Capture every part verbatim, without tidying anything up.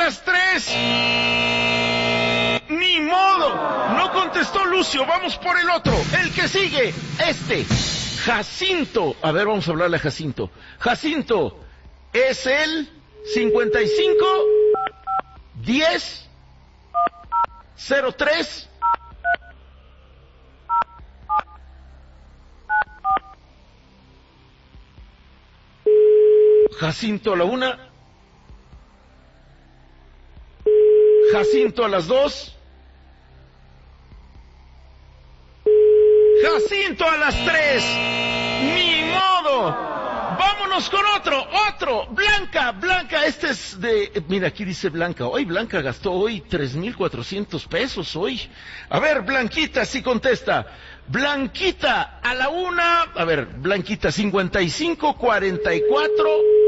las tres. Ni modo. No contestó Lucio. Vamos por el otro. El que sigue. Este. Jacinto. A ver, vamos a hablarle a Jacinto. Jacinto. Es el cincuenta y cinco diez cero tres. Jacinto a la una. Jacinto a las dos. Jacinto a las tres. Ni modo. Vámonos con otro, otro. Blanca, Blanca, este es de... Mira, aquí dice Blanca. Hoy Blanca gastó hoy tres mil cuatrocientos pesos hoy. A ver, Blanquita, sí contesta. Blanquita, a la una... A ver, Blanquita, cincuenta y cinco cuarenta y cuatro...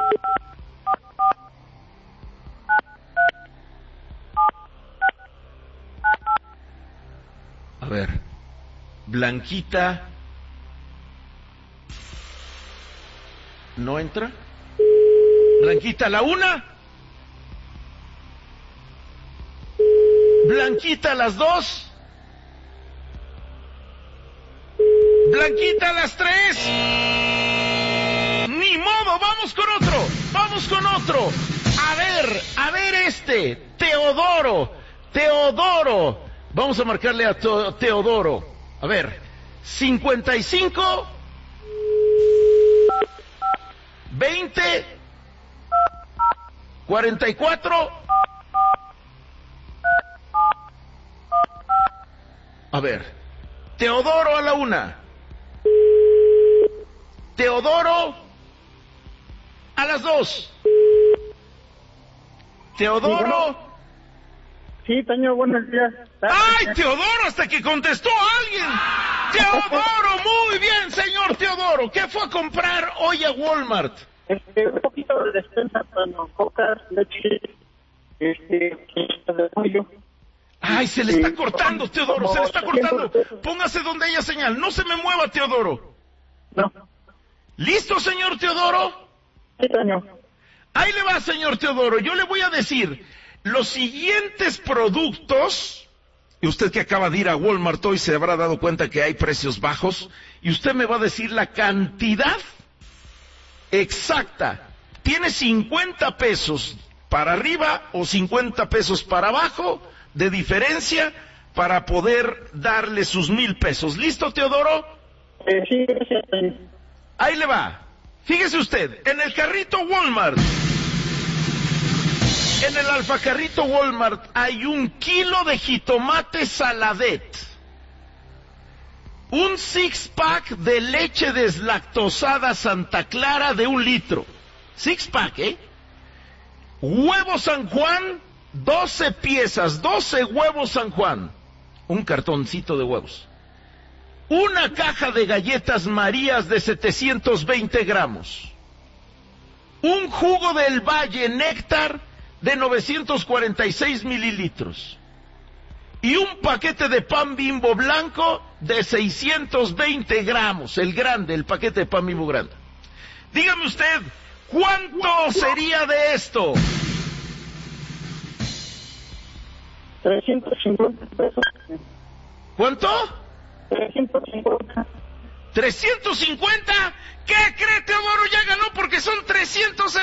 A ver, Blanquita... ¿No entra? Blanquita, la una. Blanquita, las dos. Blanquita, las tres. Ni modo, vamos con otro. Vamos con otro. A ver, a ver este. Teodoro. Teodoro. Vamos a marcarle a Teodoro. A ver. cincuenta y cinco... veinte, cuarenta y cuatro. A ver, Teodoro a la una. Teodoro a las dos. Teodoro. Sí, Toño, buenos días. ¡Ay, Teodoro! Hasta que contestó alguien. Teodoro, muy bien, señor Teodoro. ¿Qué fue a comprar hoy a Walmart? Este, un poquito de despensa, Toño, cocas, leche, este, de pollo. Ay, se le está cortando, Teodoro, se le está cortando. Póngase donde haya señal. No se me mueva, Teodoro. No. ¿Listo, señor Teodoro? Sí, Toño. Ahí le va, señor Teodoro. Yo le voy a decir los siguientes productos. Y usted que acaba de ir a Walmart hoy se habrá dado cuenta que hay precios bajos. Y usted me va a decir la cantidad exacta. ¿Tiene cincuenta pesos para arriba o cincuenta pesos para abajo de diferencia para poder darle sus mil pesos? ¿Listo, Teodoro? Eh, sí, gracias, Toño. Ahí le va. Fíjese usted, en el carrito Walmart, en el alfacarrito Walmart hay un kilo de jitomate saladet, un six pack de leche deslactosada Santa Clara de un litro, six pack, ¿eh? Huevo San Juan, doce piezas, doce huevos San Juan, un cartoncito de huevos. Una caja de galletas Marías de setecientos veinte gramos. Un jugo del Valle Néctar de novecientos cuarenta y seis mililitros. Y un paquete de pan Bimbo blanco de seiscientos veinte gramos. El grande, el paquete de pan Bimbo grande. Dígame usted, ¿cuánto sería de esto? trescientos cincuenta pesos. ¿Cuánto? trescientos cincuenta. ¿trescientos cincuenta? ¿Qué cree, Teodoro? Ya ganó porque son trescientos